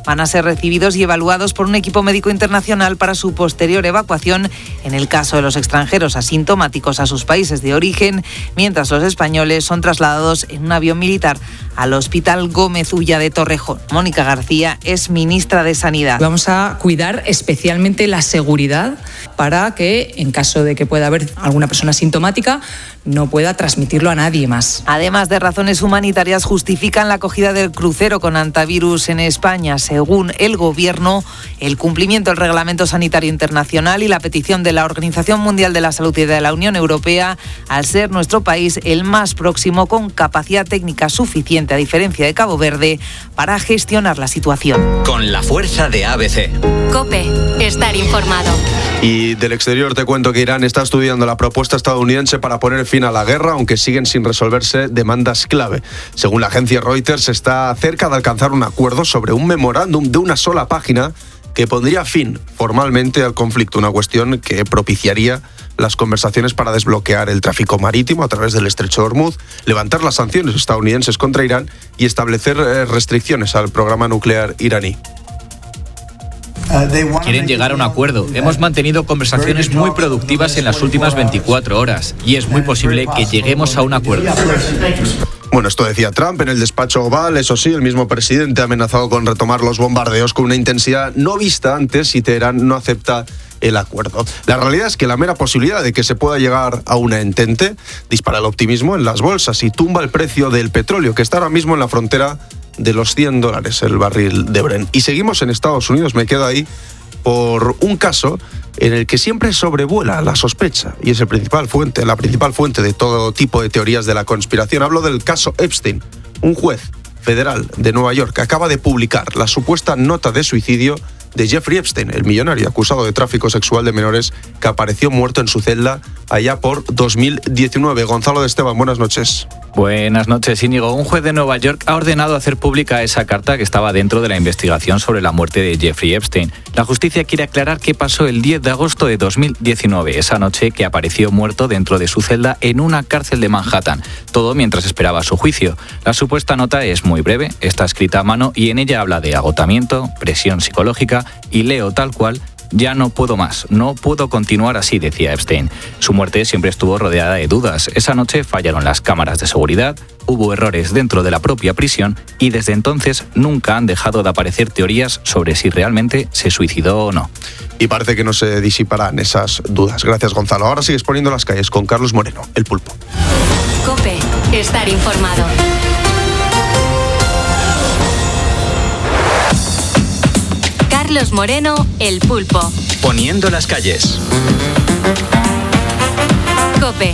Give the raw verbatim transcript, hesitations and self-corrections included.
van a ser recibidos y evaluados por un equipo médico internacional para su posterior evacuación en el caso de los extranjeros asintomáticos a sus países de origen, mientras los españoles son trasladados en un avión militar al Hospital Gómez Ulla de Torrejón. Mónica García es ministra de Sanidad. Vamos a cuidar especialmente la seguridad para que, en caso de que pueda haber alguna persona asintomática, no pueda transmitirlo a nadie más. Además de razones humanitarias, justifican la acogida del crucero con antivirus en España. Según el Gobierno, el cumplimiento del Reglamento Sanitario Internacional y la petición de la Organización Mundial de la Salud y de la Unión Europea, al ser nuestro país el más próximo con capacidad técnica suficiente, a diferencia de Cabo Verde, para gestionar la situación. Con la fuerza de A B C. COPE. Estar informado. Y del exterior te cuento que Irán está estudiando la propuesta estadounidense para poner fin a la guerra, aunque siguen sin resolverse demandas clave. Según la agencia Reuters, está cerca de alcanzar un acuerdo sobre un memorándum de una sola página que pondría fin formalmente al conflicto, una cuestión que propiciaría las conversaciones para desbloquear el tráfico marítimo a través del estrecho de Hormuz, levantar las sanciones estadounidenses contra Irán y establecer restricciones al programa nuclear iraní. Quieren llegar a un acuerdo. Hemos mantenido conversaciones muy productivas en las últimas veinticuatro horas y es muy posible que lleguemos a un acuerdo. Bueno, esto decía Trump en el despacho Oval. Eso sí, el mismo presidente ha amenazado con retomar los bombardeos con una intensidad no vista antes si Teherán no acepta el acuerdo. La realidad es que la mera posibilidad de que se pueda llegar a una entente dispara el optimismo en las bolsas y tumba el precio del petróleo, que está ahora mismo en la frontera de los cien dólares el barril de Brent. Y seguimos en Estados Unidos, me quedo ahí, por un caso en el que siempre sobrevuela la sospecha y es el principal fuente, la principal fuente de todo tipo de teorías de la conspiración. Hablo del caso Epstein. Un juez federal de Nueva York acaba de publicar la supuesta nota de suicidio de Jeffrey Epstein, el millonario acusado de tráfico sexual de menores que apareció muerto en su celda allá por dos mil diecinueve. Gonzalo de Esteban, buenas noches. Buenas noches, Íñigo. Un juez de Nueva York ha ordenado hacer pública esa carta que estaba dentro de la investigación sobre la muerte de Jeffrey Epstein. La justicia quiere aclarar qué pasó el diez de agosto de dos mil diecinueve, esa noche que apareció muerto dentro de su celda en una cárcel de Manhattan, todo mientras esperaba su juicio. La supuesta nota es muy breve, está escrita a mano y en ella habla de agotamiento, presión psicológica y leo tal cual: ya no puedo más, no puedo continuar así, decía Epstein. Su muerte siempre estuvo rodeada de dudas. Esa noche fallaron las cámaras de seguridad, hubo errores dentro de la propia prisión y desde entonces nunca han dejado de aparecer teorías sobre si realmente se suicidó o no. Y parece que no se disiparán esas dudas. Gracias, Gonzalo. Ahora sigues poniendo las calles con Carlos Moreno, el Pulpo. COPE. Estar informado. Carlos Moreno, el Pulpo. Poniendo las calles.